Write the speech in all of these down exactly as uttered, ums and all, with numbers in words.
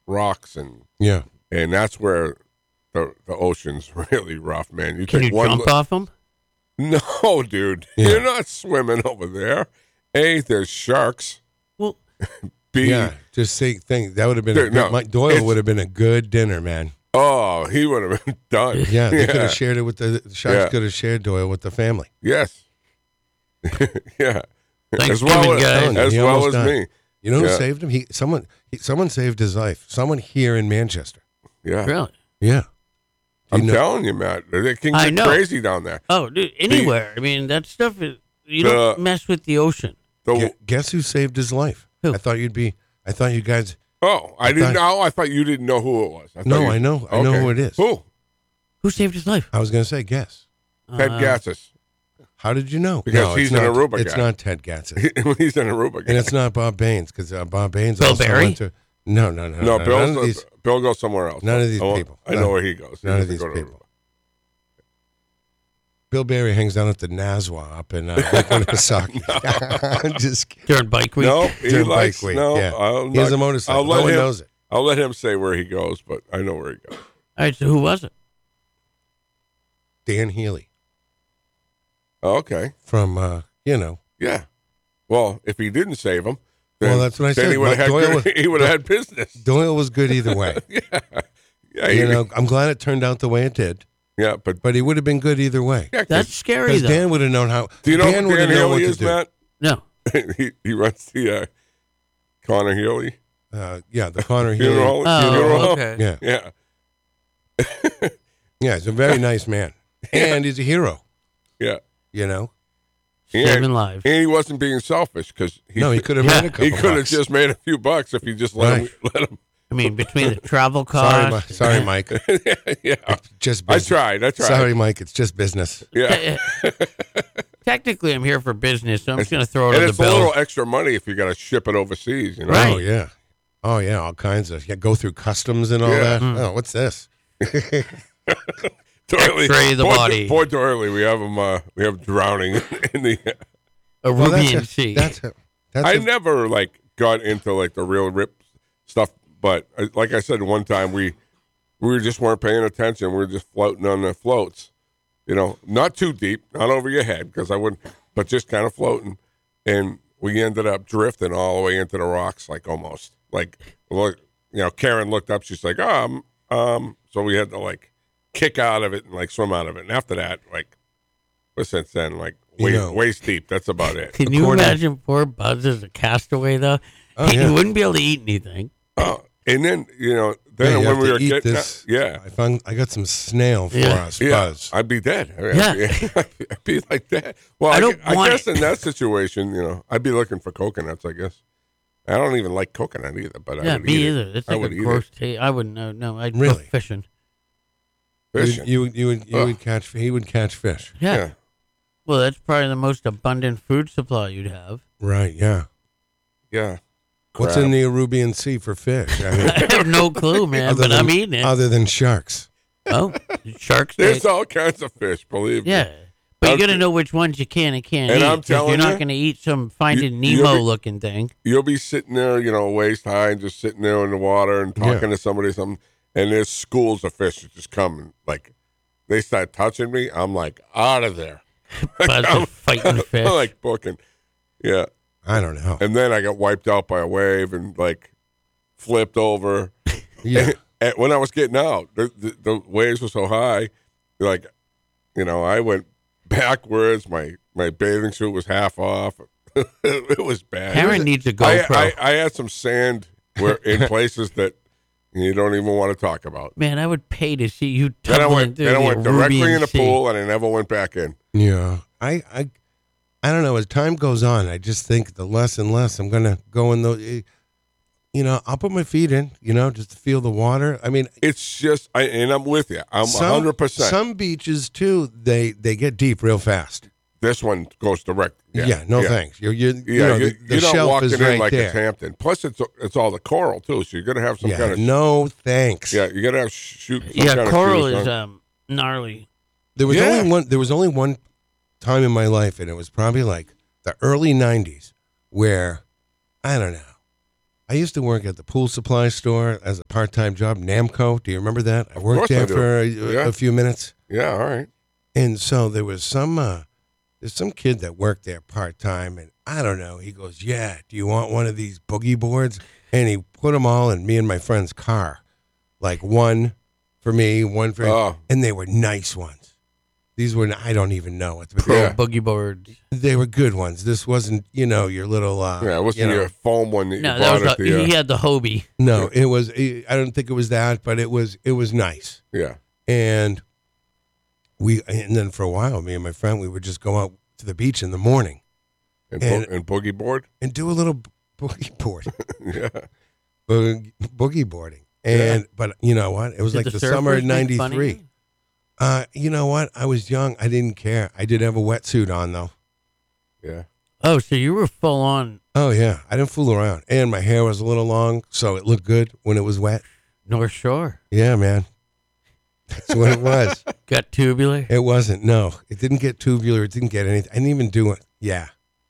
rocks and Yeah. and that's where the the ocean's really rough, man. You Can take you one jump li- off them? No, dude, Yeah. you're not swimming over there. A, there's sharks. Well, B, Yeah. Just say think that would have been a Dude, good, no, Mike Doyle it's- would have been a good dinner, man. oh, he would have been done. Yeah, they could have shared it with the, the sharks. Yeah. Could have shared Doyle with the family. Yes. yeah. Thanksgiving, as well as, guys. as, He well almost as died. me. You know who Yeah. saved him? He someone he, someone saved his life. Someone here in Manchester. Yeah. really? Yeah. I'm You know- telling you, Matt. It can I get know. crazy down there. Oh, dude, anywhere. I mean, that stuff is. You The- don't mess with the ocean. The, Gu- guess who saved his life? Who? I thought you'd be. I thought you guys. oh, I, I didn't thought- know. I thought you didn't know who it was. I thought No, you- I know. I know Okay. who it is. Who? Who saved his life? I was going to say guess. Ted Uh, Gatsas. How did you know? Because no, he's it's an not, Aruba It's guy. not Ted Gatsas, He's in Aruba. and it's not Bob Baines because uh, Bob Baines Bill also Barry? went to. No, no, no, no, no. Bill's, none of these. Bill goes somewhere else. none of these I won't- people. I None- know where he goes. He None of doesn't these go to people. Bill Barry hangs down at the Nazwa up in uh, Lake Winnipesaukee. I'm just kidding. During bike week? No, he During likes. bike week, no, yeah. I'll He has not- a motorcycle. I'll let No one him, knows it. I'll let him say where he goes, but I know where he goes. All right, so who was it? Dan Healy Oh, okay. from, uh, you know, Yeah. Well, if he didn't save him, then, Well, that's what I then said. He would have Mike had, Doyle good- was- he would have had business. Doyle was good either way. Yeah, You he- know, I'm glad it turned out the way it did, yeah, but but he would have been good either way. yeah, 'cause- That's scary, Because though. Dan would have known how. do you know Dan who would Dan have known what Healy to is, do. Matt? no. he he runs the uh, Connor Healy Uh, yeah, the Connor Healy. funeral. Oh, funeral home. okay. Yeah, Yeah, yeah, he's a very nice man, and he's a hero. yeah. You know, Saving And, lives. and he wasn't being selfish because he no, he could have Yeah. made a couple. he could have bucks. just made a few bucks if he just let him Right. let him. I mean, between the travel Sorry, Mi- costs. sorry, Mike. yeah, Just I business. tried. I tried. Sorry, Mike. It's just business. Yeah, Technically, I'm here for business, so I'm just going to throw it and on the it's a bill. little extra money if you got to ship it overseas. You know. Right. Oh yeah, oh yeah, all kinds of. Yeah, go through customs and all Yeah. that. Oh, what's this? Doily, X-ray the poor, body. Poor Doily, we have him. Uh, we have drowning in the. A Well, that's Rubian a, Sea. that's a, that's I a, never like got into like the real rip stuff, but uh, like I said one time, we we just weren't paying attention. We were just floating on the floats, you know, not too deep, not over your head, because I wouldn't, but just kind of floating, and we ended up drifting all the way into the rocks, like almost like look, you know. Karen looked up, she's like, um, um, so we had to like kick out of it and like swim out of it, and after that, like, well, since then, like. You Waist, know. waist deep. That's about it. Can you According- imagine poor Buzz as a castaway, though? Oh, he yeah. wouldn't be able to eat anything. Oh, and then you know, Yeah, then you when have we to were eat getting, this. yeah, I found I got some snail for Yeah. us, yeah, Buzz. I'd be dead. Yeah. I'd be like that. Well, I I, don't I want guess it. in that situation, you know, I'd be looking for coconuts. I guess I don't even like coconut either, but I Yeah, would me eat either. It. It's I like would a eat gross taste. I wouldn't know. No, I'd Really? go fishing. it. You, Fishing. you, would- you would you Ugh. would catch. He would catch fish. Yeah. yeah. Well, that's probably the most abundant food supply you'd have. Right. Yeah. yeah. What's Crab. in the Arubian Sea for fish? I mean, I have no clue, man, other but than, I'm eating it. Other than sharks. Oh, sharks. There's They, all kinds of fish. Believe me. yeah. But you got to Okay. know which ones you can and can't And eat. I'm 'cause telling you're not you, going to eat some Finding you- you'll Nemo be- looking thing. You'll be sitting there, you know, waist high, and just sitting there in the water and talking Yeah. to somebody, something, and there's schools of fish that just come and like they start touching me. I'm like out of there. Buzz I'm- is fighting fish. I'm like booking. Yeah. I don't know. And then I got wiped out by a wave and like flipped over. Yeah. And when I was getting out, the, the, the waves were so high, like, you know, I went backwards. My my bathing suit was half off. It was bad. Karen needs a I, GoPro. I, I had some sand where in places that you don't even want to talk about. Man, I would pay to see you Then I tumbling went, through then I the went directly Arubian in the Sea. pool and I never went back in. Yeah. I, I I don't know. As time goes on, I just think the less and less I'm gonna go in the. You know, I'll put my feet in. You know, just to feel the water. I mean, It's just, I, and I'm with you. I'm some, one hundred percent. Some beaches too. They they get deep real fast. This one goes direct. Yeah. Yeah, no yeah. thanks. You're, you're, Yeah, you know, you, the, the you're not shelf walking is in right like there. it's Hampton. Plus, it's it's all the coral too, so you're gonna have some yeah. kind of No thanks. yeah. You gotta have sh- shoot. Some Yeah, kind of coral shoes is on. um, gnarly. There was Yeah. only one. There was only one time in my life, and it was probably like the early nineties, where I don't know. I used to work at the pool supply store as a part-time job, Namco. Do you remember that? I worked course I there do. for a, Yeah. a few minutes. Yeah, all right. And so there was some uh, there's some kid that worked there part-time, and I don't know. He goes, "Yeah, do you want one of these boogie boards?" And he put them all in me and my friend's car, like one for me, one for, Oh. and they were nice ones. These were I don't even know what, but Pro Yeah. boogie boards. they were good ones. This wasn't, you know, your little. Uh, Yeah, it wasn't you know, your foam one that you No, bought that was at a, the. Uh, he had the Hobie. No, it was. I don't think it was that, but it was. It was nice. yeah. And we, and then for a while, me and my friend, we would just go out to the beach in the morning And, And- bo- and boogie board. and do a little boogie board, Yeah. boogie, boogie boarding. And but you know what? It was Did like the, the summer surfers of make fun of ninety-three. you? Uh, you know what? I was young. I didn't care. I did have a wetsuit on though. Yeah. Oh, so you were full on Oh yeah, I didn't fool around. And my hair was a little long, so it looked good when it was wet. North Shore. Yeah, man. That's what it was. Got tubular. It wasn't. No, it didn't get tubular. It didn't get anything. I didn't even do it. Yeah,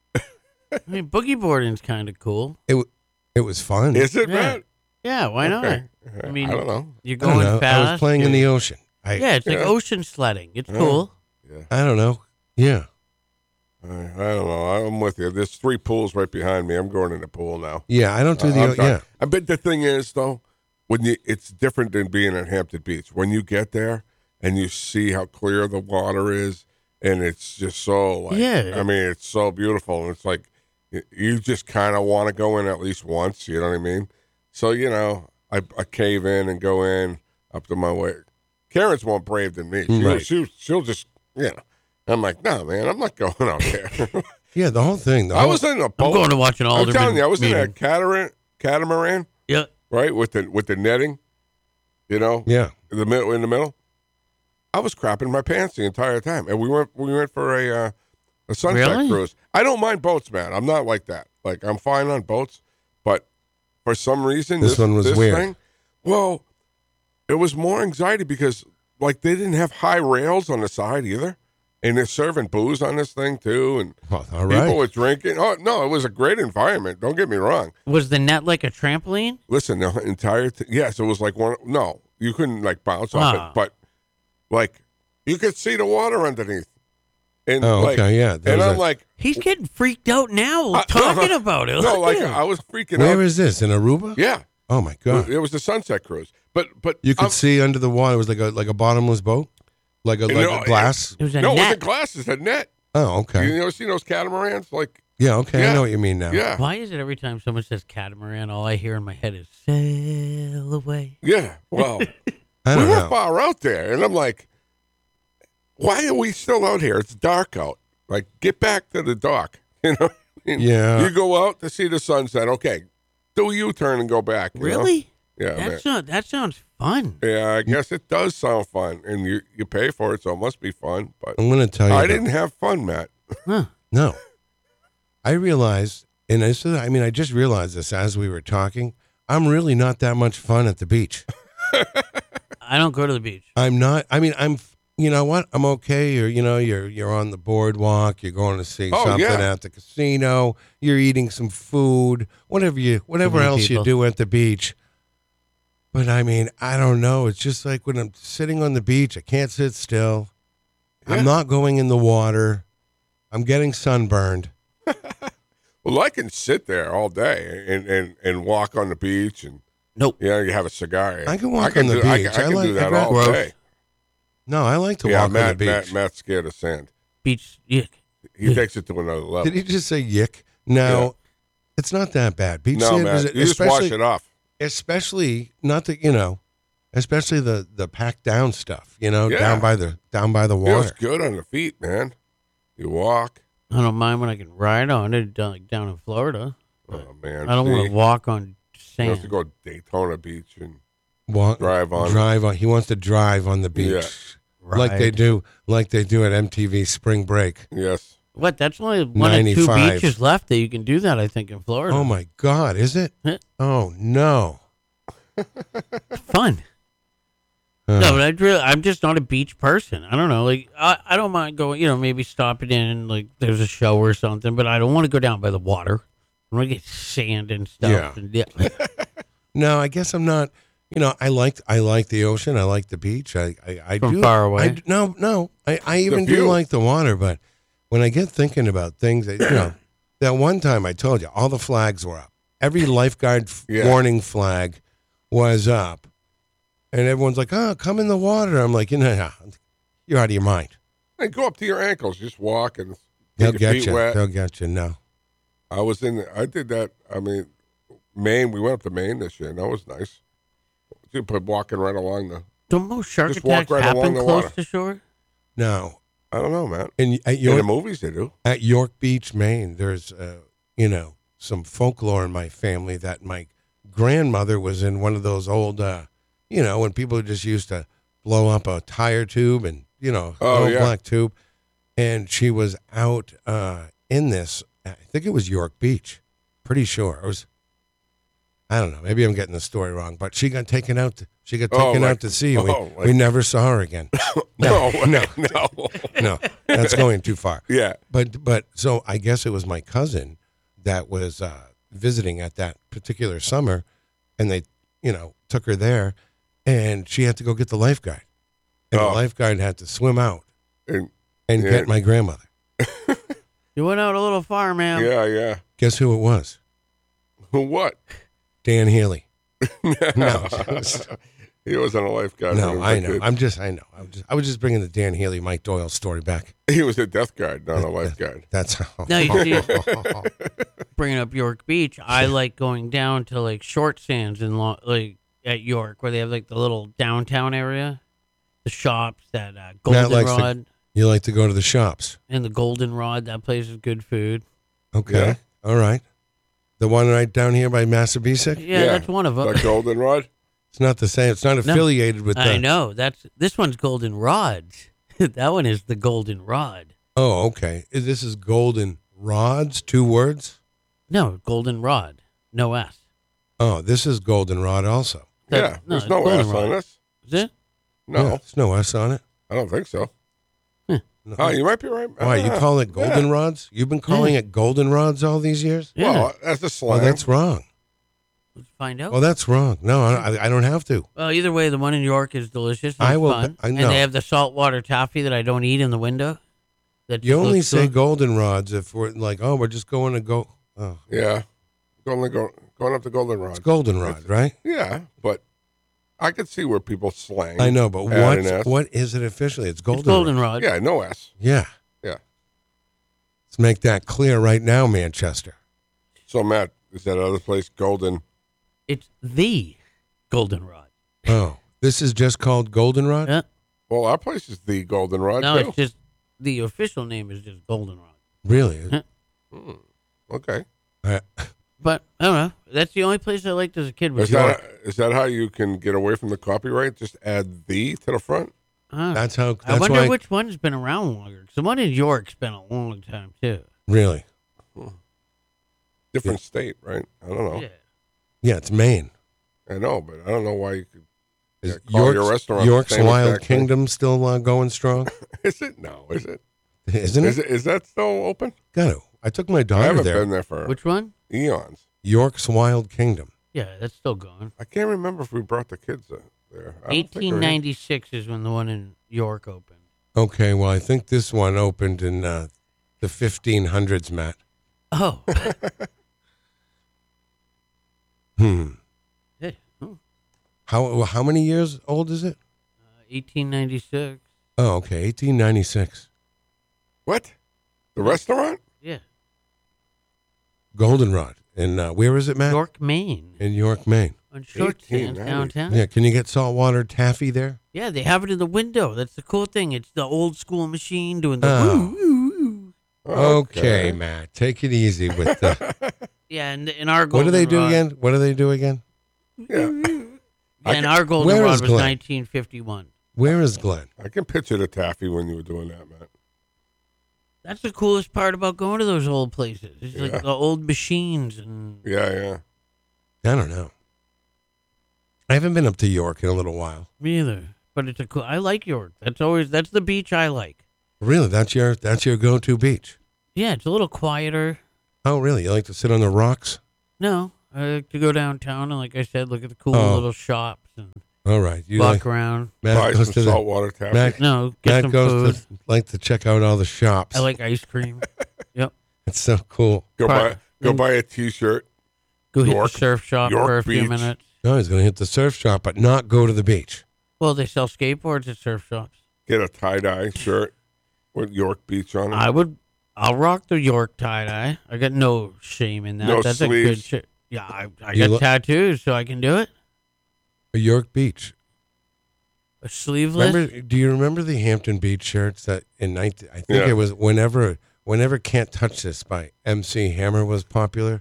I mean, boogie boarding's kind of cool. it w- it was fun. Is it, Yeah. Matt? Yeah, why not? Okay. I mean, I don't know. You're I don't going know. fast. I was playing in the you're- ocean. I Yeah, it's like Yeah. ocean sledding. It's Yeah. cool. Yeah. I don't know. Yeah, I, I don't know. I'm with you. There's three pools right behind me. I'm going in the pool now. yeah. I don't do Uh, the I'm o- done. yeah. I bet the thing is though, when you it's different than being at Hampton Beach. When you get there and you see how clear the water is, and it's just so like, Yeah. I mean, it's so beautiful, and it's like y- you just kind of want to go in at least once. You know what I mean? So you know, I, I cave in and go in up to my way. Karen's more brave than me. She, Right. she, she'll just, you know. I'm like, no, man, I'm not going out there. Yeah, the whole thing. The I whole, was in a boat. I'm going to watch an I'm Alderman telling you, I was in a meeting. catamaran, catamaran, Yeah. right, with the with the netting, you know, yeah. in the middle. In the middle, I was crapping my pants the entire time, and we went we went for a uh, a sunset Really? cruise. I don't mind boats, man. I'm not like that. Like I'm fine on boats, but for some reason, This this, one was this weird. Thing, well, it was more anxiety because like they didn't have high rails on the side either. And they're serving booze on this thing too, and Well, all people right. were drinking. Oh no, it was a great environment. Don't get me wrong. Was the net like a trampoline? Listen, the entire th- yes, it was like one. No, you couldn't like bounce off Ah. it, but like you could see the water underneath. And Oh, like, okay, yeah. There and was I'm a- like, He's getting freaked out now Uh, talking no, about it. no, Look like at him. I was freaking Where out. is this in Aruba? yeah, Oh my god! it was the sunset cruise, but but You could I'm- see under the water. It was like a like a bottomless boat, like a You like know, a glass. It was a no, it net. wasn't glass. It's a net. Oh, okay. You ever seen those catamarans? Like, Yeah, okay. Yeah. I know what you mean now. yeah, Why is it every time someone says catamaran, all I hear in my head is sail away? yeah. Well. I we don't were know. far out there, and I'm like, why are we still out here? It's dark out. Like, get back to the dock. You know? I mean, Yeah. You go out to see the sunset. Okay, do a U-turn and go back. you know? Really? Yeah, man. That's not, that sounds fun. Yeah, I guess it does sound fun, and you you pay for it, so it must be fun. But I'm going to tell you. I that- didn't have fun, Matt. Huh. No. I realized, and this is, I mean, I just realized this as we were talking. I'm really not that much fun at the beach. I don't go to the beach. I'm not. I mean, I'm. You know what? I'm okay. You're, you know, you're you're on the boardwalk. You're going to see Oh, something yeah. at the casino. You're eating some food. Whatever you, whatever many else people. you do at the beach. But I mean, I don't know. It's just like when I'm sitting on the beach, I can't sit still. Yeah. I'm not going in the water. I'm getting sunburned. Well, I can sit there all day and, and, and walk on the beach, and Nope. you know, you have a cigar. I can walk on the do, I beach. can, I I can like- do that I all gross. day. No, I like to Yeah, walk Matt, on the Matt, beach. Matt's scared of sand. Beach. Yeah. He takes it to another level. Did he just say yick? No, Yeah. it's not that bad. Beach No, sand, man, is- you just wash especially, it off. especially not the you know, especially the the packed down stuff. You know, Yeah. down by the down by the Feels water. good on the feet, man. You walk. I don't mind when I can ride on it down, like down in Florida. Oh man, I don't want see? to walk on You have sand. to go to Daytona Beach and Walk, drive on. drive on. He wants to drive on the beach, Yeah. like they Ride. do, like they do at M T V Spring Break. Yes. What? That's only one of two ninety-five. beaches left that you can do that. I think in Florida. Oh my God, is it? Huh? Oh no. Fun. Uh, No, but I really, I'm just not a beach person. I don't know. Like, I, I don't mind going, you know, maybe stopping in, like, there's a show or something, but I don't want to go down by the water. When I get sand and stuff. Yeah. And, yeah. No, I guess I'm not. You know, I like I like the ocean. I like the beach. I I, I From do far away? I d- no, no. I, I even do view. like the water, but when I get thinking about things, that, you know, that one time I told you all the flags were up. Every lifeguard f- Yeah. warning flag was up, and everyone's like, "Oh, come in the water." I'm like, "You know, you're out of your mind. Hey, go up to your ankles. Just walk and They'll get your get feet you. wet. They'll get you." No. I was in. I did that. I mean, Maine. We went up to Maine this year, and that was nice. Just put walking right along the. Don't most shark Just walk attacks right along happen the close water. to shore? No. I don't know, man. And at In your the movies, they do. at York Beach, Maine, there's uh, you know, some folklore in my family that my grandmother was in one of those old, uh, you know, when people just used to blow up a tire tube and you know, Oh, old yeah. black tube, and she was out uh, in this. I think it was York Beach, pretty sure it was. I don't know. Maybe I'm getting the story wrong, but she got taken out. To, she got Oh, taken like- out to sea. and we, oh, like- we never saw her again. No, no, no. no, that's going too far. Yeah. But but so I guess it was my cousin that was uh, visiting at that particular summer, and they you know took her there, and she had to go get the lifeguard, and Oh. the lifeguard had to swim out And, and Yeah. get my grandmother. You went out a little far, man. yeah, yeah. Guess who it was? What? Dan Healy. No. He wasn't a lifeguard. when he No, was I a know. kid. I'm just I know. I'm just I was just bringing the Dan Healy Mike Doyle story back. He was a death guard, not a lifeguard. That's how. No, you see, bringing up York Beach, I like going down to like short sands in Lo- like at York, where they have like the little downtown area, the shops, that uh, Matt likes to- Goldenrod, You like to go to the shops? and the Goldenrod. That place is good food. Okay. Yeah. All right. The one right down here by Massabesic? Yeah, that's one of them. Like goldenrod. It's not the same. It's not affiliated with the. I know. That's this one's Goldenrods. That one is the Goldenrod. Oh, okay. This is Golden Rods, two words? No, Goldenrod. No S. Oh, this is Goldenrod also. That- Yeah. There's it's no S on Goldenrod. this. Is it? No, Yeah, there's no S on it. I don't think so. No. Oh, you might be right. Why, you Ah, call it yeah. Golden Rods? You've been calling it Golden Rods all these years? Yeah. Well, that's a Well, slang. that's wrong. Let's find out. Well, that's wrong. No, I, I don't have to. Well, either way, the one in York is delicious. And I it's will- fun. I and know. they have the saltwater toffee that I don't eat in the window. That You just only looks say good. Golden Rods if we're like, oh, we're just going to go. Oh, Yeah. Going, go, going up to goldenrod. it's Goldenrod, right? Yeah, but I could see where people slang. I know, but add what an S. what is it officially? It's It's Golden. Goldenrod. Yeah, no S. Yeah. Yeah. Let's make that clear right now, Manchester. So, Matt, is that other place golden? It's the Goldenrod. Oh, this is just called Goldenrod? Yeah. Well, our place is the goldenrod, No, too. it's just the official name is just Goldenrod. Really? Okay. I- But I don't know. That's the only place I liked as a kid was Is that, York. is that how you can get away from the copyright? Just add the to the front? Huh. That's how. I That's wonder why. which one's been around longer. 'Cause the one in York's been a long time too. Really? Different state, right? I don't know. Yeah. Yeah, it's Maine. I know, but I don't know why you could. Is Yeah, call your York's, restaurant the York's same Wild exact thing. Kingdom still uh, going strong? Is it? No, is it? Isn't Is it? it? Is that still open? Got to. I took my I daughter haven't there. been there for Which one? eons. York's Wild Kingdom. Yeah, that's still going. I can't remember if we brought the kids uh, there. I don't think we eighteen ninety-six is when the one in York opened. Okay, well, I think this one opened in uh, the fifteen hundreds, Matt. Oh. Hmm. Hey, oh, How how many years old is it? uh, eighteen ninety-six. Oh, okay, eighteen ninety-six. What? The restaurant? Yeah. Goldenrod. And uh, where is it, Matt? York, Maine. In York, Maine. On Short Sands eighteen ninety. downtown. Yeah, can you get saltwater taffy there? Yeah, they have it in the window. That's the cool thing. It's the old school machine doing the Oh. woo, woo, woo. Okay, Matt, take it easy with the. Yeah, and in our What do they do Goldenrod- again? What do they do again? Yeah. Yeah, and our Where Goldenrod is was Glenn? nineteen fifty-one. Where is Glenn? I can picture the taffy when you were doing that, Matt. That's the coolest part about going to those old places. It's Yeah. like the old machines and Yeah, yeah. I don't know. I haven't been up to York in a little while. me either. But it's a cool. I like York. That's always that's the beach I like. Really, that's your that's your go-to beach. Yeah, it's a little quieter. Oh, really? You like to sit on the rocks? No, I like to go downtown and, like I said, look at the cool Oh. little shops and All right. You walk like, around. Matt Buy goes some to the, saltwater taffy. Matt, No, get Matt some goes food. to like to check out all the shops. I like ice cream. Yep. It's so cool. Go Part- buy go then- buy a T-shirt. Go hit York- the surf shop York for a few Beach. minutes. No, he's going to hit the surf shop, but not go to the beach. Well, they sell skateboards at surf shops. Get a tie dye shirt with York Beach on it. I would. I'll rock the York tie dye. I got no shame in that. No That's a good sleeves. shit. Yeah, I, I You got lo- tattoos, so I can do it. A York Beach. A sleeveless. Remember? Do you remember the Hampton Beach shirts that in nineteen? I think Yeah. it was whenever whenever "Can't Touch This" by M C Hammer was popular.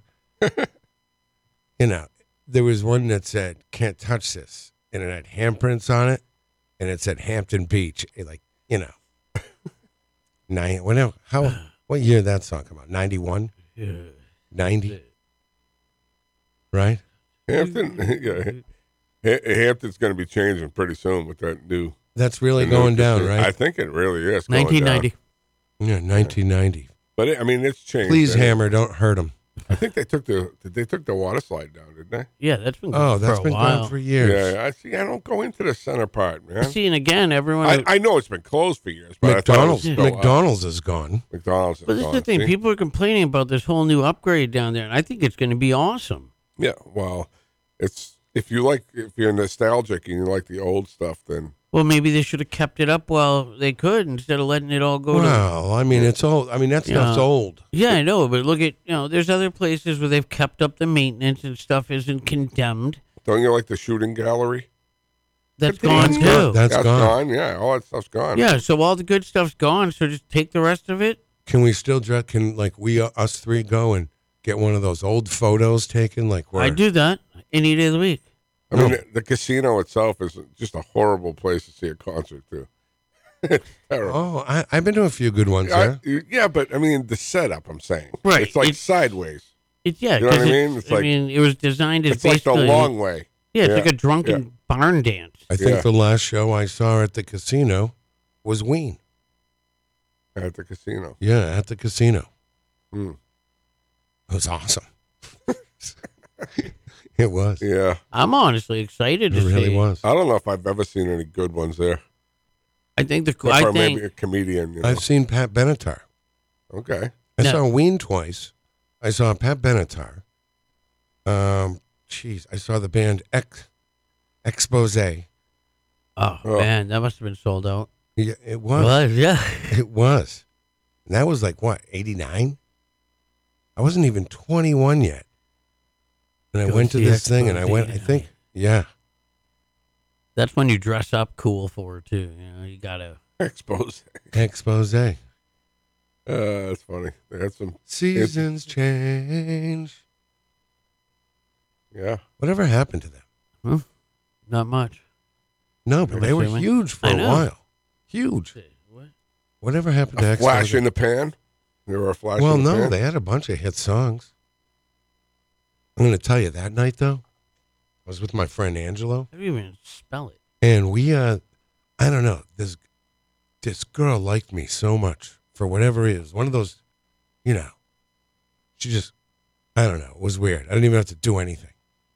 You know, there was one that said "Can't Touch This," and it had handprints on it, and it said Hampton Beach. It, like you know, nine. Whatever. How? What year did that song come out? Ninety-one. Yeah. Ninety. Right. Hampton, yeah, Ha- Hampton's going to be changing pretty soon with that new. That's really the new going down, casino. I right? think it really is. going nineteen ninety. down. Yeah, nineteen ninety. But it, I mean, it's changed. Please, And Hammer, don't hurt him. I think they took the they took the water slide down, didn't they? Yeah, that's been Oh, going that's for a been while. gone for years. Yeah, I see. I don't go into the center part, man. See, and again, everyone. I, I know it's been closed for years, but McDonald's, I thought it was still McDonald's is gone. up. McDonald's. is but this is the gone, thing. see? People are complaining about this whole new upgrade down there, and I think it's going to be awesome. Yeah, well, it's if you like if you're nostalgic and you like the old stuff, then Well, maybe they should have kept it up while they could instead of letting it all go to. Well, I mean, it's old. I mean, that stuff's Yeah. old. Yeah, I know, but look at, you know, there's other places where they've kept up the maintenance and stuff isn't condemned. don't you like the shooting gallery? That's That's gone gone. too. That's That's gone. gone. Yeah, all that stuff's gone. Yeah, so all the good stuff's gone, so just take the rest of it. Can we still dress? Can like we uh, us three go and get one of those old photos taken? Like where I do that any day of the week. I mean, the, the casino itself is just a horrible place to see a concert too. It's terrible. Oh, I, I've been to a few good ones I- there. yeah, but I mean the setup. I'm saying, Right, It's like it's- sideways. It's yeah, You know what I 'cause mean? it's- It's I like- mean, it was designed as It's like the basically long way. yeah, it's yeah, like a drunken yeah. barn dance. I think Yeah. the last show I saw at the casino was Ween. At the casino. Yeah, at the casino. Hmm. It was awesome. It was. Yeah, I'm honestly excited It to really see. was. I don't know if I've ever seen any good ones there. I think the Except I for think maybe a comedian. You know? I've seen Pat Benatar. Okay. I No. saw Ween twice. I saw Pat Benatar. Um, jeez, I saw the band Ex Expose. oh, Oh. man, that must have been sold out. Yeah, it was. Was yeah. It was. And that was like what, eighty-nine? I wasn't even twenty-one yet. And I Go went to see this thing and I Expose went, I eighty-nine. think, yeah. That's when you dress up cool for it too. You know, you gotta. Expose. Expose. Uh, that's funny. They had some. Seasons change. Yeah. Whatever happened to them? Not much. No, but I'm they were assuming. huge for I a know. while. Huge. What? Whatever happened to A Expose? flash in the pan. They were a flash. Well, in the no, pan. they had a bunch of hit songs. I'm going to tell you that night, though, I was with my friend Angelo, How do you even spell it? and we, uh, I don't know, this this girl liked me so much for whatever it is. One of those, you know, she just, I don't know, it was weird. I didn't even have to do anything.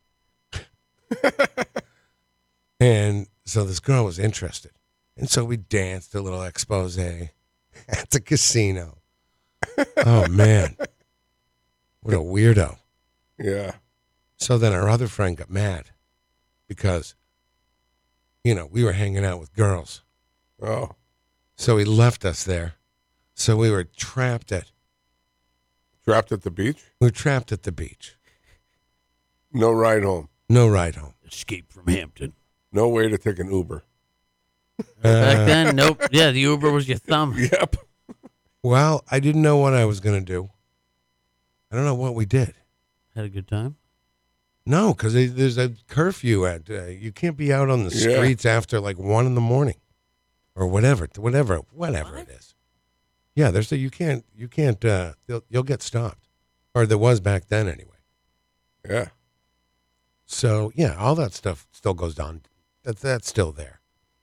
And so this girl was interested. And so we danced a little expose at the casino. Oh, man. What a weirdo. Yeah. So then our other friend got mad because, you know, we were hanging out with girls. Oh. So he left us there. So we were trapped at Trapped at the beach. we were trapped at the beach. No ride home. No ride home. Escape from Hampton. No way to take an Uber. Back Uh, then, nope. Yeah, the Uber was your thumb. Yep. well, I didn't know what I was going to do. I don't know what we did. Had a good time. No, because there's a curfew at. Uh, you can't be out on the Yeah. streets after like one in the morning, or whatever, whatever, whatever What? it is. Yeah, there's a you can't you can't uh, you'll, you'll get stopped, or there was back then anyway. Yeah. So yeah, all that stuff still goes on. That that's still there.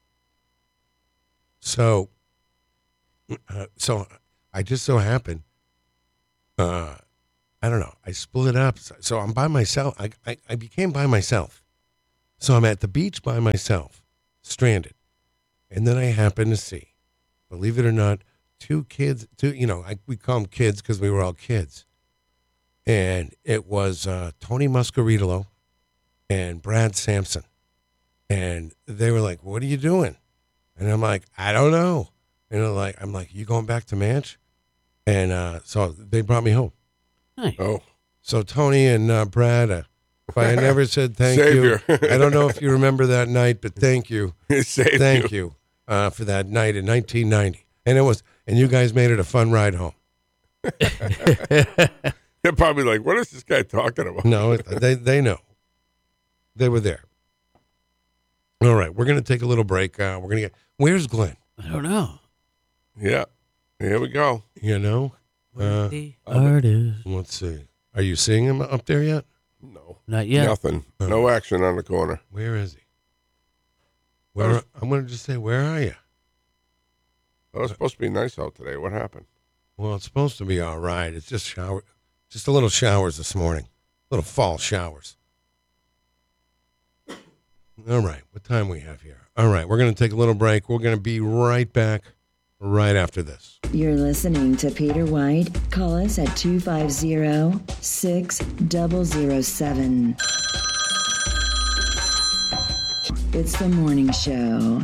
So, uh, so I just so happened. Uh, I don't know. I split up. So, so I'm by myself. I, I, I became by myself. So I'm at the beach by myself, stranded. And then I happen to see, believe it or not, two kids, two, you know, I, we call them kids because we were all kids. And it was uh, Tony Muscaritolo and Brad Sampson. And they were like, what are you doing? And I'm like, I don't know. And they're like, I'm like, you going back to Manch? And uh, so they brought me home. Nice. Oh, So Tony and uh, Brad, uh, if I had never said thank Savior. you, I don't know if you remember that night, but thank you. Save Thank you. you uh, for that night in nineteen ninety. And it was, and you guys made it a fun ride home. They're probably like, what is this guy talking about? No, it- they they know. They were there. All right, we're going to take a little break. Uh, we're going to get, where's Glenn? I don't know. Yeah. Here we go. You know? Uh, the artist. let's see. Are you seeing him up there yet? No. Not yet. Nothing. No action on the corner. Where is he? Where? I'm going to just say, where are you? Oh, it's supposed to be nice out today. What happened? Well, it's supposed to be all right. It's just shower, just a little showers this morning, little fall showers. All right, what time we have here? All right, we're going to take a little break. We're going to be right back right after this. You're listening to Peter White. Call us at two five zero, six zero zero seven. It's the morning show.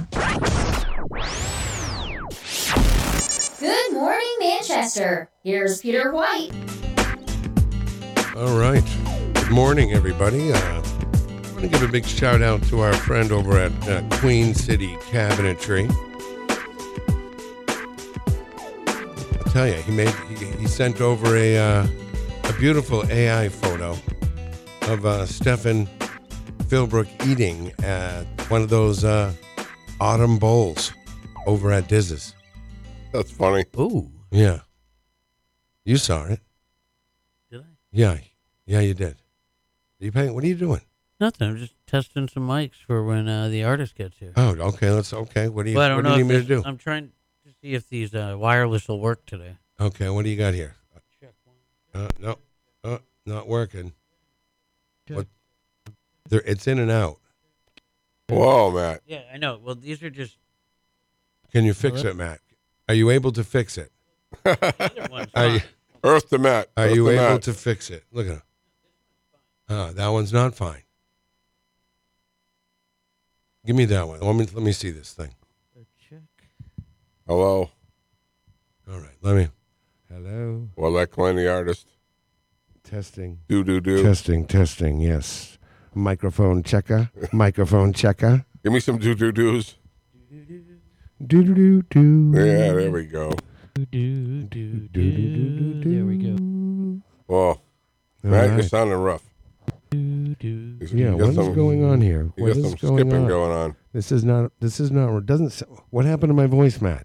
Good morning, Manchester. Here's Peter White. All right, good morning, everybody. Uh, I want to give a big shout out to our friend over at uh, Queen City Cabinetry. I'll tell you, he made he, he sent over a uh, a beautiful A I photo of uh, Stefan Philbrook eating at one of those uh, autumn bowls over at Diz's. That's funny. Ooh. Yeah, you saw it. Did I? Yeah, yeah, you did. Are you paying? What are you doing? Nothing. I'm just testing some mics for when uh, the artist gets here. Oh, okay. Let's okay. What do you? Well, I don't what know do you need if me to this- do? I'm trying to see if these uh, wireless will work today. Okay, what do you got here? Uh, no, uh, not working. What? There, it's in and out. Whoa, Matt. Yeah, I know. Well, these are just Can you fix Hello? it, Matt? Are you able to fix it? other ones. Are you, Earth to Matt. are Earth you to able Matt. to fix it? Look at him. Ah, that one's not fine. Give me that one. Let me let me see this thing. Check. Hello. All right, let me. Hello. Well, that Glenn the artist. Testing. Do, do, do. Testing. Testing. Yes. Microphone checker. Microphone checker. Give me some do, do, do's. Do do do do. Yeah, there we go. Do, do, do, do. There we go. Whoa. All Matt, you're right. sounding rough. Do, do. You- Yeah, you got what is some- going on here? You What got is some going skipping on? going on. This is not. This is not. Doesn't. s- What happened to my voice, Matt?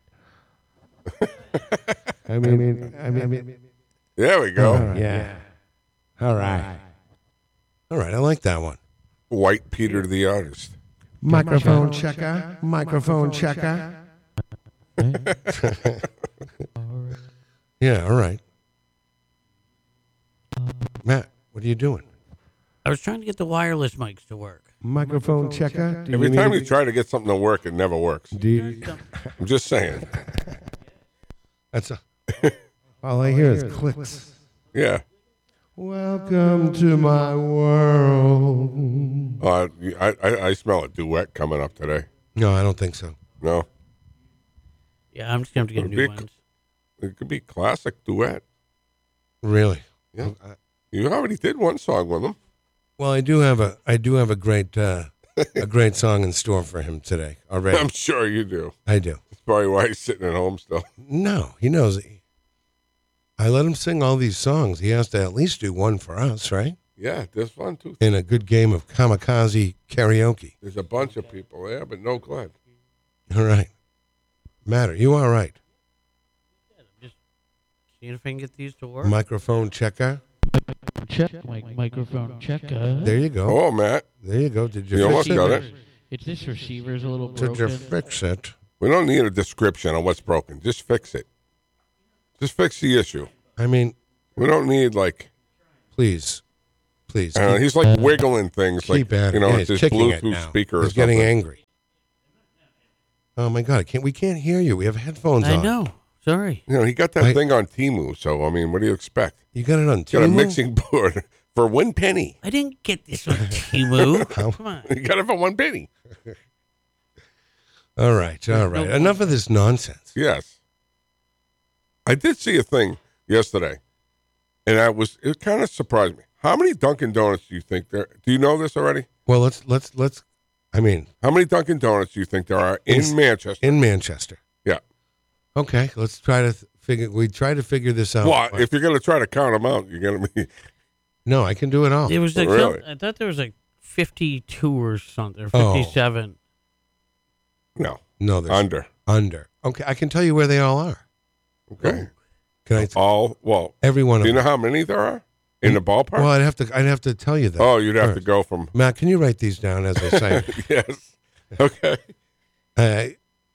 I mean, I mean, I mean, I mean There we go. all right, yeah. All right. All right. I like that one. White Peter the artist. Microphone checker. Microphone checker. Yeah. All right. Matt, what are you doing? I was trying to get the wireless mics to work. Microphone checker. Do Every need time to you be- try to get something to work, it never works. Do you, I'm just saying. that's a, all I hear is clicks. Yeah. Welcome to my world. Uh, I, I, I smell a duet coming up today. No, I don't think so. No. Yeah, I'm just going to have to get Would new it be- ones. It could be classic duet. Really? Yeah. You already did one song with him. Well, I do have a I do have a great uh, a great song in store for him today already. I'm sure you do. I do. That's probably why he's sitting at home still. No, he knows it. I let him sing all these songs. He has to at least do one for us, right? Yeah, there's fun too. In a good game of kamikaze karaoke. There's a bunch of people there, but no Glenn. All right. Matt, are you all right? Just seeing if I can get these to work. Microphone checker. Check my microphone. Check. Uh, There you go. Oh, Matt, There you go. Did you, You fix almost it? got it. It's this receiver's a little Did broken. you fix it? we don't need a description on what's broken. Just fix it. Just fix the issue. I mean, We don't need like please, please. Uh, keep, he's like wiggling things, keep like at you it. know, Yeah, it's he's his kicking it Bluetooth now. speaker. He's or getting something. angry. Oh my God! I can't. We can't hear you. We have headphones I on. know. Sorry. You know, he got that I- thing on Temu. So I mean, what do you expect? You got it on He's got a Temu? mixing board for one penny. I didn't get this on Timu. How- Come on. He got it for one penny. All right, all right. Enough of this nonsense. Yes. I did see a thing yesterday, and I was it kind of surprised me. How many Dunkin' Donuts do you think there? Do you know this already? Well, let's let's let's. I mean, How many Dunkin' Donuts do you think there are in In- Manchester? in Manchester. Yeah. Okay, let's try to th- figure. We try to figure this out. Well, but- if you're going to try to count them out, you're going to be. no, I can do it all. It was like Really? some, I thought there was like fifty-two or something, or Oh. fifty-seven. No, No, there's under. under. Okay, I can tell you where they all are. Okay. Can I? All, well, Every one do of you know them. how many there are in the ballpark? Well, I'd have to. I'd have to tell you that. oh, you'd have to first. go from. Matt, can you write these down as I say? it? Yes. Okay. uh,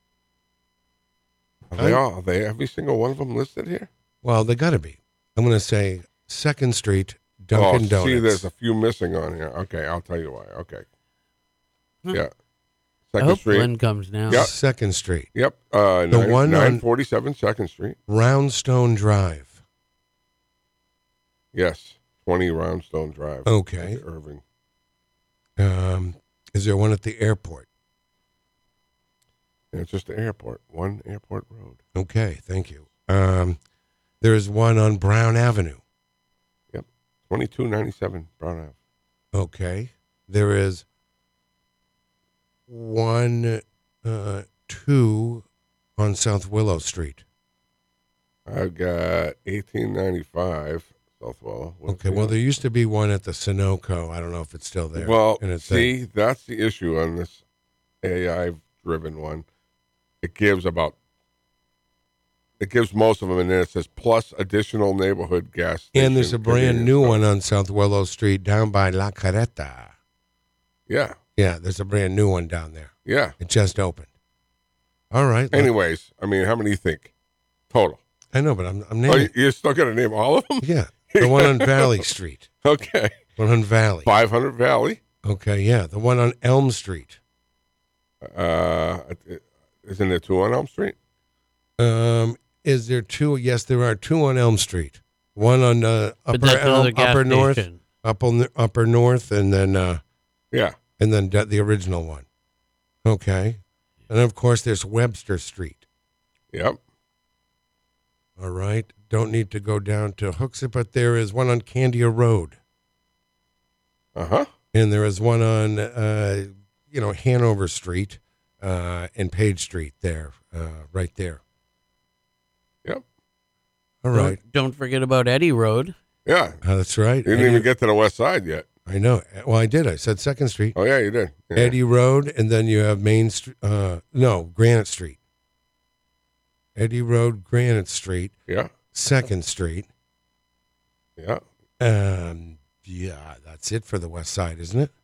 Are they all? Are they every single one of them listed here? well, they got to be. I'm going to say Second Street, Dunkin' oh, Donuts. see, there's a few missing on here. Okay, I'll tell you why. Okay. Hmm. Yeah. I Second hope Street. Glenn comes now. Yep. Second Street, Yep. Uh, The nine, one on- nine forty-seven Second Street. Roundstone Drive. Yes. twenty Roundstone Drive. Okay. Irving. Um, is there one at the airport? Yeah, it's just the airport. One airport road. Okay, thank you. Um, there is one on Brown Avenue. twenty-two ninety-seven Brown Ave. Okay. There is one, uh, two on South Willow Street. I've got eighteen ninety-five South Willow. What's Okay. the Well, other? there used to be one at the Sunoco. I don't know if it's still there. Well, And it's see, that's the issue on this A I-driven one. It gives about, it gives most of them, and then it says plus additional neighborhood gas station. and there's a brand convenience new store. one on South Willow Street down by La Carreta. Yeah, Yeah, there's a brand new one down there. yeah. It just opened. All right. look, Anyways, I mean, how many do you think total? I know, but I'm, I'm Oh, naming. you- you're still going to name all of them? Yeah, the one on Valley Street. Okay. One on Valley. five hundred Valley. Okay, yeah, the one on Elm Street. Uh, isn't there two on Elm Street? Um, is there two? Yes, there are two on Elm Street. One on uh, But upper that's another Elm, gas upper north, station. upper upper north, and then uh, Yeah. and then the original one. Okay, and of course there's Webster Street. Yep. All right, don't need to go down to Hooksett, but there is one on Candia Road, Uh huh. and there is one on uh, you know Hanover Street uh, and Page Street. There, uh, right there. Yep. All right, Don't, don't forget about Eddie Road. Yeah. Uh, that's right. You didn't Eddie- even get to the west side yet. I know. Well, I did. I said Second Street. Oh, yeah, you did. Yeah. Eddie Road, and then you have Main Street. Uh, no, Granite Street. Eddie Road, Granite Street, Yeah. Second Street. Yeah. Um, yeah, that's it for the West Side, isn't it?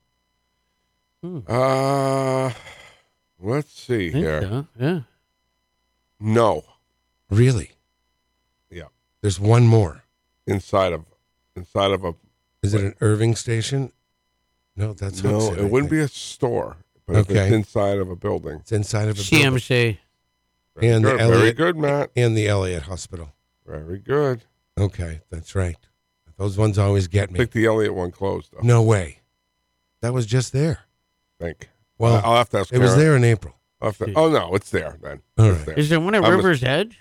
Uh, let's see I think here. so, Yeah. No. Really? Yeah. There's one more. Inside of, inside of a, Is it an Irving station? No, that's no, Hooksett, it I wouldn't think. be a store, but if Okay. it's inside of a building. It's inside of a C building. M C. Very And the good. Very Elliott- good, Matt. and the Elliott Hospital. Very good. Okay, that's right. Those ones always get I me. think the Elliott one closed, though. No way. That was just there. I think. Well, I'll have to ask it was Karen. there in April. I'll have to- oh, no, it's there then. All It's right. there. Is there one at I'm a- River's Edge?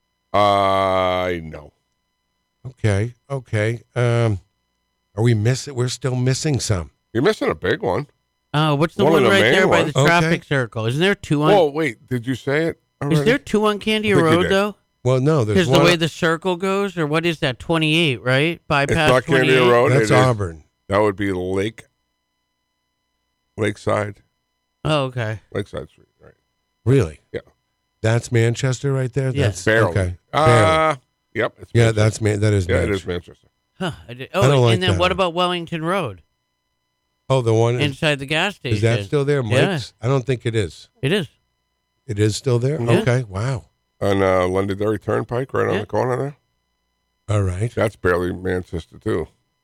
I know. Okay, okay. Um, are we missing? We're still missing some. You're missing a big one. Oh, what's the One one, of the right main there by ones. the Okay. traffic circle? Isn't there two on? Whoa, wait. Did you say it already? Is there two on Candia I think you Road did. though? Well, no, there's Because the one. way the circle goes, or what is that? Twenty-eight, right? It's Bypass not Candia twenty-eight. Road. that's it is- Auburn. That would be Lake, Lakeside, Oh, okay. Lakeside Street, right? Really? Yeah. That's Manchester right there. Yeah. That's Barely. okay. Uh, Barely. Yep. It's Yeah, Manchester. that's man. That is Yeah, it Manchester. is Manchester. Huh. I did, I oh, don't like and then that what one. about Wellington Road Oh, the one is, inside the gas station? is that still there, Yeah. Mike's? I don't think it is. It is. It is still there. Yeah. Okay. Wow. On uh, Londonderry Turnpike, right on Yeah. the corner there. All right. That's barely Manchester too.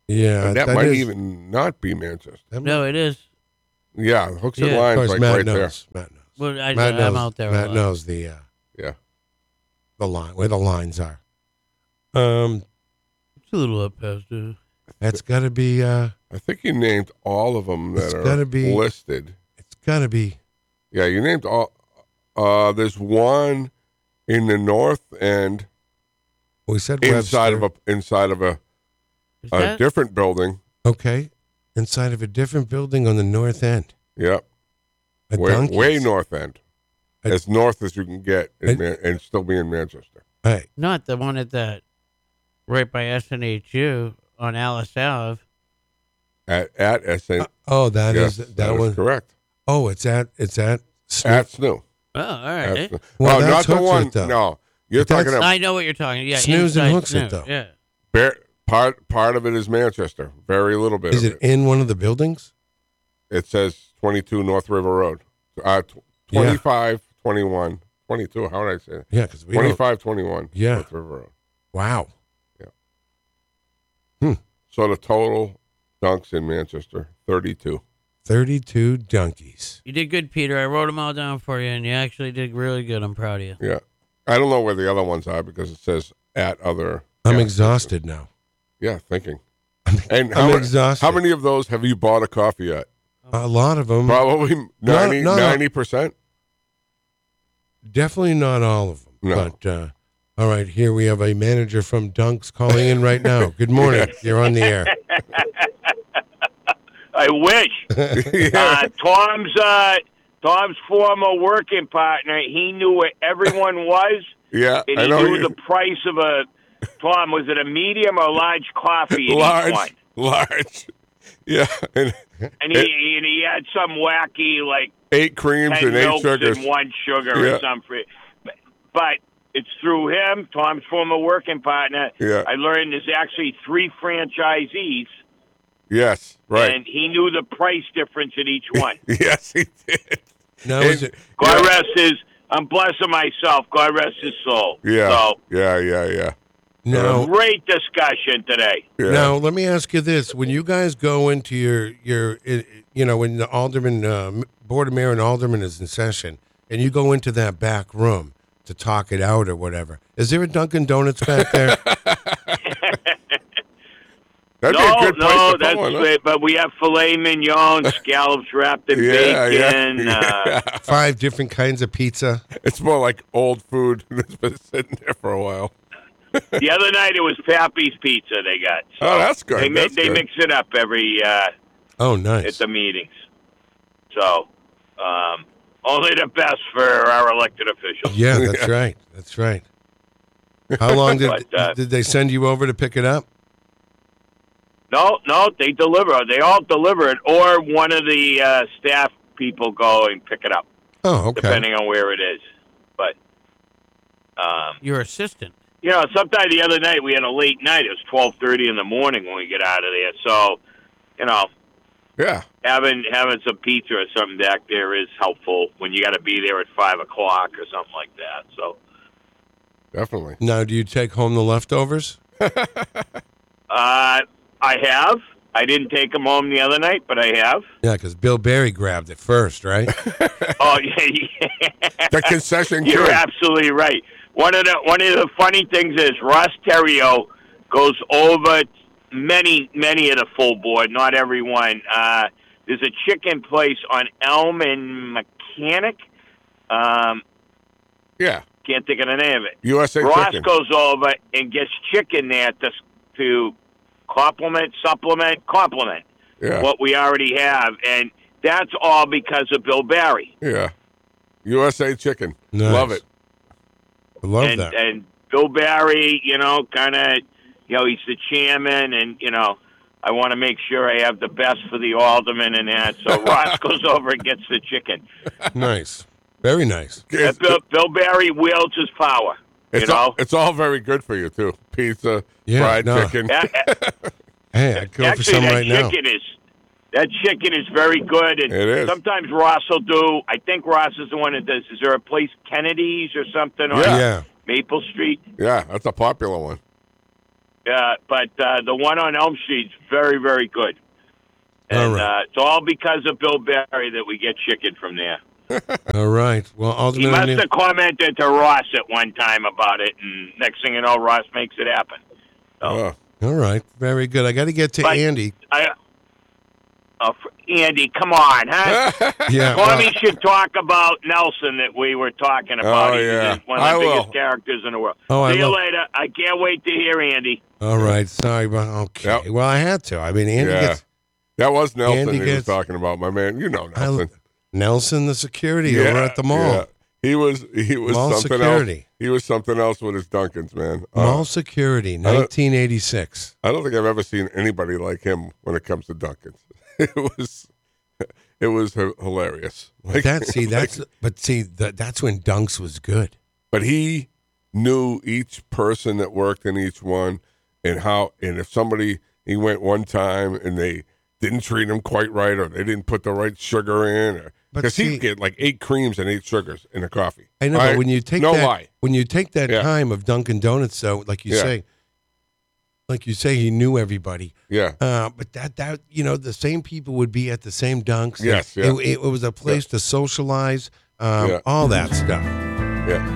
Yeah, And that, that might is- even not be Manchester. that might- No, it is. Yeah, hooks Yeah. and Of Of lines course, like Matt right knows. Matt knows. Well, I, Matt I'm knows. out there. a Matt lot. knows the uh, there. Yeah. the line where the lines are. Um, It's a little up past it. that's got to be. Uh, I think you named all of them that It's are gotta be- listed. it's got to be. Yeah, you named all. Uh, there's one in the north end We said inside Webster. of a inside of a, Is a that? different building. Okay, inside of a different building on the north end. Yep, A way, Dunkies. way north end, A- as north as you can get, in A- Man- and still be in Manchester. Hey, Not the one at that right by S N H U on Alice Ave. At at S N. oh, that yes, is that, is one. correct. Oh, it's at it's at. Snoop. At Snoo. Oh, all At right. Snoo. Well, oh, not that's the Hooks one. It, though. No, you're But that's- talking about I know what you're talking. Yeah, Snooze and inside Hooks It, Snooze, though. Yeah. Bear, part. Part of it is Manchester. Very little bit. Is of it in one of the buildings? It says twenty-two North River Road. Uh, tw- Yeah. twenty-five, twenty-one, twenty-two. How would I say it? Yeah, because we don't. twenty-five, twenty-one Yeah. North River Road. Wow. So the total dunks in Manchester, thirty-two. thirty-two donkeys. You did good, Peter. I wrote them all down for you, and you actually did really good. I'm proud of you. Yeah. I don't know where the other ones are because it says at other. I'm gas exhausted stations. now. Yeah, thinking. And how, I'm many, exhausted. how many of those have you bought a coffee at? A lot of them. Probably ninety, no, no. ninety percent. Definitely not all of them. No. But uh, all right, here we have a manager from Dunks calling in right now. Good morning. You're on the air. I wish. uh, Tom's uh, Tom's former working partner, he knew where everyone was, Yeah, and I he know. knew you- the price of a. Tom, was it a medium or large coffee? in large, Each one? large. Yeah, and And he and he had some wacky like eight creams ten and eight milks sugars. and one sugar Yeah. or something. But it's through him, Tom's former working partner. Yeah. I learned there's actually three franchisees, Yes, right. and he knew the price difference in each one. Yes, he did. Now, And- is it, God Yeah. rest his. I'm blessing myself. God rest his soul. Yeah, So yeah, yeah, yeah. now, great discussion today. yeah. now, let me ask you this: when you guys go into your your, uh, you know, when the alderman, uh, board of mayor and alderman is in session, and you go into that back room to talk it out or whatever, is there a Dunkin' Donuts back there? That'd no, be a good place no, to that's put one, huh? great. But we have filet mignon, scallops wrapped in Yeah, bacon. yeah, Uh, yeah. Five different kinds of pizza. It's more like old food that's been sitting there for a while. the other night it was Pappy's Pizza they got. So Oh, that's good. They, mi- That's they good. mix it up every uh, Oh, at nice. the meetings. So um, only the best for our elected officials. Yeah, that's right. That's right. How long did But, uh, did they send you over to pick it up? No, no, they deliver. They all deliver it, or one of the uh, staff people go and pick it up, Oh, okay. depending on where it is. But um, Your assistant. you know, sometime the other night we had a late night. It was twelve thirty in the morning when we get out of there. So, you know, Yeah, having having some pizza or something back there is helpful when you got to be there at five o'clock or something like that. So, definitely. Now, do you take home the leftovers? uh, I have. I didn't take them home the other night, but I have. Yeah, because Bill Barry grabbed it first, right? Oh yeah, yeah. The concession You're kid. absolutely right. One of the one of the funny things is Ross Terrio goes over many many of the full board, not everyone. Uh, there's a chicken place on Elm and Mechanic. Um, Yeah, can't think of the name of it. U S A Ross chicken. goes over and gets chicken there to to complement, supplement, complement Yeah, what we already have, and that's all because of Bill Barry. yeah. U S A chicken. Nice. Love it. I love and that. and Bill Barry, you know, kind of, you know, he's the chairman, and you know, I want to make sure I have the best for the alderman and that. So Ross goes over and gets the chicken. Nice. Very nice. It's, And Bill, Bill Barry wields his power. it's you all, know, it's all very good for you too. Pizza, Yeah, fried no. chicken. A- a- Hey, I'd go for actually, some that right now. chicken is that chicken is very good. And It is. Sometimes Ross will do. I think Ross is the one that does. Is there a place Kennedy's or something on Yeah. Yeah. Maple Street? Yeah, that's a popular one. uh, but uh, the one on Elm Street's very, very good. And All right. uh, it's all because of Bill Barry that we get chicken from there. All right. Well, He ultimately, must have commented to Ross at one time about it, and next thing you know, Ross makes it happen. So, Oh. all right. Very good. I got to get to But- Andy. I, uh, Andy, come on, huh? Yeah. Tommy well, should talk about Nelson that we were talking about. Oh, He's yeah. one of the I biggest will. characters in the world. Oh, I See you will. later. I can't wait to hear Andy. all right. Sorry, but okay. Yep. Well, I had to. I mean, Andy Yeah. gets That was Nelson Andy he was gets- talking about, my man. You know I, Nelson. Nelson, the security over at the mall. yeah. He was he was Mall something security. else. He was something else with his Dunkins, man. Uh, Mall security, nineteen eighty-six. I don't think I've ever seen anybody like him when it comes to Dunkins. It was it was h- hilarious. Like That see, like- that's but see, that, that's when Dunks was good. but he knew each person that worked in each one and how and if somebody he went one time and they didn't treat him quite right or they didn't put the right sugar in or But because see- he'd get like eight creams and eight sugars in a coffee. I know, I- but when you take no that, lie. when you take that Yeah. time of Dunkin' Donuts, though, like you Yeah. say, like you say, he knew everybody. Yeah. Uh, but that that you know, the same people would be at the same dunks. Yes, It, yeah. it, it was a place to socialize, um, Yeah. all that stuff. Yeah.